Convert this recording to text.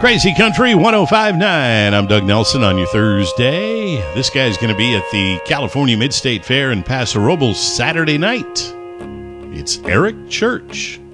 Crazy Country 1059. I'm Doug Nelson on your Thursday. This guy's going to be at the California Mid-State Fair in Paso Robles Saturday night. It's Eric Church.